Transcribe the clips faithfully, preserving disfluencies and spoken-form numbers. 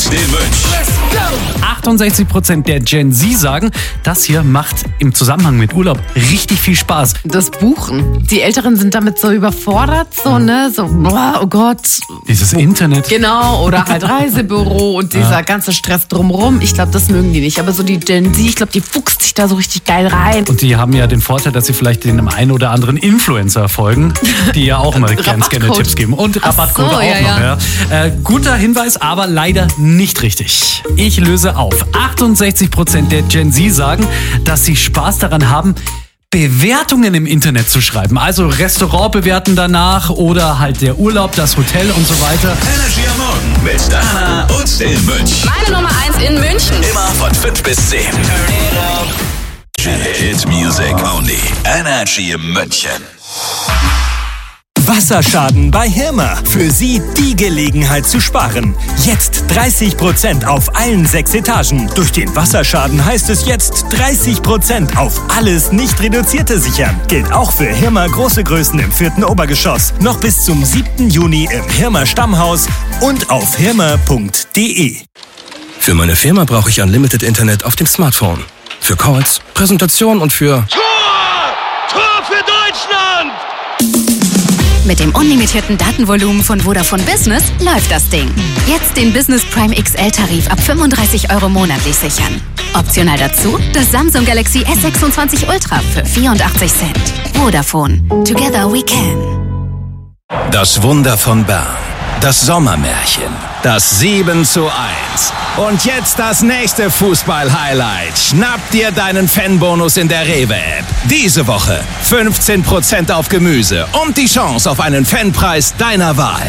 dem Mönch. achtundsechzig Prozent der Gen Z sagen, das hier macht im Zusammenhang mit Urlaub richtig viel Spaß. Das Buchen. Die Älteren sind damit so überfordert, so, ne, so, oh Gott. Dieses Internet. Genau, oder halt Reisebüro und dieser ja. ganze Stress drumrum. Ich glaube, das mögen die nicht. Aber so die Gen Z, ich glaube, die fuchst sich da so richtig geil rein. Und die haben ja den Vorteil, dass sie vielleicht dem einen oder anderen Influencer folgen, die ja auch mal ganz gerne Tipps geben. Und Rabattcode so, auch ja, noch. Ja. Ja. Äh, guter Hinweis, aber leider nicht richtig. Ich löse auf. achtundsechzig Prozent der Gen Z sagen, dass sie Spaß daran haben, Bewertungen im Internet zu schreiben. Also Restaurant bewerten danach oder halt der Urlaub, das Hotel und so weiter. Energy am Morgen mit Dana und dem Mönch. Meine Nummer eins in München. Immer von fünf bis zehn. Hit Music Only. Energy im München. Wasserschaden bei Hirmer. Für Sie die Gelegenheit zu sparen. Jetzt dreißig Prozent auf allen sechs Etagen. Durch den Wasserschaden heißt es jetzt dreißig Prozent auf alles nicht reduzierte sichern. Gilt auch für Hirmer große Größen im vierten Obergeschoss. Noch bis zum siebten Juni im Hirmer Stammhaus und auf hirmer punkt de. Für meine Firma brauche ich Unlimited Internet auf dem Smartphone. Für Calls, Präsentation und für... Tor! Tor für Deutschland! Mit dem unlimitierten Datenvolumen von Vodafone Business läuft das Ding. Jetzt den Business Prime X L-Tarif ab fünfunddreißig Euro monatlich sichern. Optional dazu das Samsung Galaxy S sechsundzwanzig Ultra für vierundachtzig Cent. Vodafone. Together we can. Das Wunder von Bern. Das Sommermärchen. Das sieben zu eins. Und jetzt das nächste Fußball-Highlight. Schnapp dir deinen Fanbonus in der Rewe-App. Diese Woche fünfzehn Prozent auf Gemüse und die Chance auf einen Fanpreis deiner Wahl.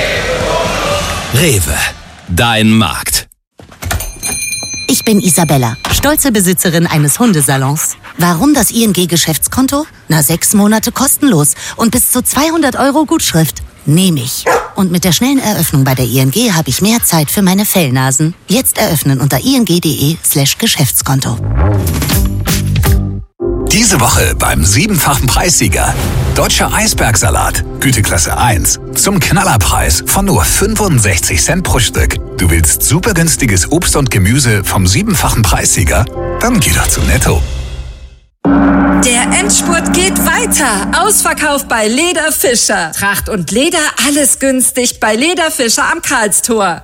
Rewe, dein Markt. Ich bin Isabella, stolze Besitzerin eines Hundesalons. Warum das I N G-Geschäftskonto? Na, sechs Monate kostenlos und bis zu zweihundert Euro Gutschrift. Nehme ich. Und mit der schnellen Eröffnung bei der I N G habe ich mehr Zeit für meine Fellnasen. Jetzt eröffnen unter ing.de slash Geschäftskonto. Diese Woche beim siebenfachen Preissieger. Deutscher Eisbergsalat, Güteklasse eins. Zum Knallerpreis von nur fünfundsechzig Cent pro Stück. Du willst super günstiges Obst und Gemüse vom siebenfachen Preissieger? Dann geh doch zu Netto. Der Endspurt geht weiter. Ausverkauf bei Leder Fischer. Tracht und Leder, alles günstig bei Leder Fischer am Karlstor.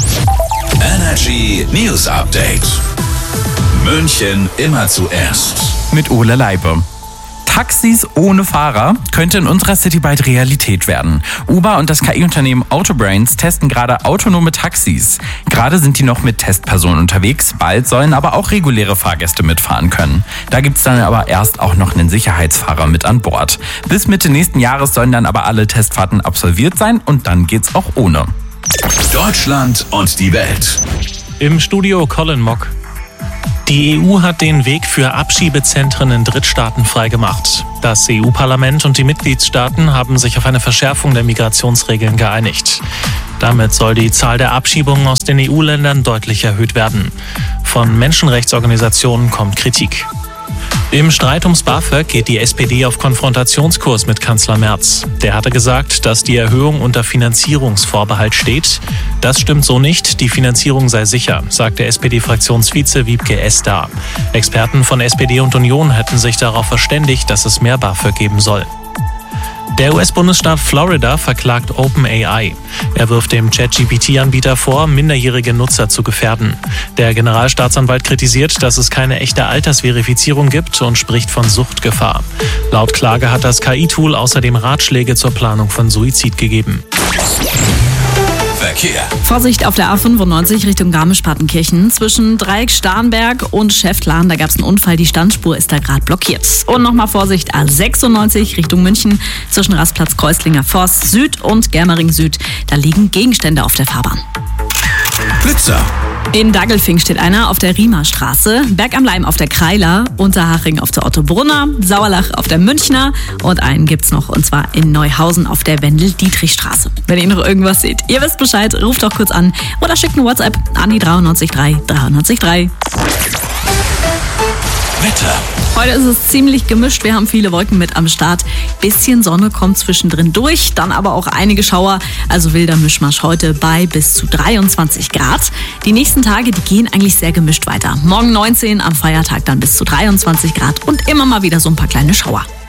Energy News Update. München immer zuerst. Mit Ole Leibe. Taxis ohne Fahrer könnte in unserer City bald Realität werden. Uber und das K I-Unternehmen Autobrains testen gerade autonome Taxis. Gerade sind die noch mit Testpersonen unterwegs, bald sollen aber auch reguläre Fahrgäste mitfahren können. Da gibt's dann aber erst auch noch einen Sicherheitsfahrer mit an Bord. Bis Mitte nächsten Jahres sollen dann aber alle Testfahrten absolviert sein und dann geht's auch ohne. Deutschland und die Welt. Im Studio Colin Mock. Die E U hat den Weg für Abschiebezentren in Drittstaaten freigemacht. Das E U-Parlament und die Mitgliedstaaten haben sich auf eine Verschärfung der Migrationsregeln geeinigt. Damit soll die Zahl der Abschiebungen aus den E U-Ländern deutlich erhöht werden. Von Menschenrechtsorganisationen kommt Kritik. Im Streit ums BAföG geht die S P D auf Konfrontationskurs mit Kanzler Merz. Der hatte gesagt, dass die Erhöhung unter Finanzierungsvorbehalt steht. Das stimmt so nicht, die Finanzierung sei sicher, sagt der S P D-Fraktionsvize Wiebke Esder. Experten von S P D und Union hätten sich darauf verständigt, dass es mehr BAföG geben soll. Der U S-Bundesstaat Florida verklagt OpenAI. Er wirft dem ChatGPT-Anbieter vor, minderjährige Nutzer zu gefährden. Der Generalstaatsanwalt kritisiert, dass es keine echte Altersverifizierung gibt und spricht von Suchtgefahr. Laut Klage hat das K I-Tool außerdem Ratschläge zur Planung von Suizid gegeben. Verkehr. Vorsicht auf der A fünfundneunzig Richtung Garmisch-Partenkirchen. Zwischen Dreieck-Starnberg und Schäftlarn, da gab es einen Unfall. Die Standspur ist da gerade blockiert. Und nochmal Vorsicht, A sechsundneunzig Richtung München. Zwischen Rastplatz Kreuzlinger Forst Süd und Germering Süd. Da liegen Gegenstände auf der Fahrbahn. Blitzer. In Daggelfing steht einer auf der Riemerstraße, Berg am Leim auf der Kreiler, Unterhaching auf der Ottobrunner, Sauerlach auf der Münchner und einen gibt's noch, und zwar in Neuhausen auf der Wendel-Dietrich-Straße. Wenn ihr noch irgendwas seht, ihr wisst Bescheid, ruft doch kurz an oder schickt eine WhatsApp an die drei neun drei drei neun drei. Wetter. Heute ist es ziemlich gemischt. Wir haben viele Wolken mit am Start. Bisschen Sonne kommt zwischendrin durch, dann aber auch einige Schauer. Also wilder Mischmasch heute bei bis zu dreiundzwanzig Grad. Die nächsten Tage, die gehen eigentlich sehr gemischt weiter. Morgen neunzehn, am Feiertag dann bis zu dreiundzwanzig Grad und immer mal wieder so ein paar kleine Schauer.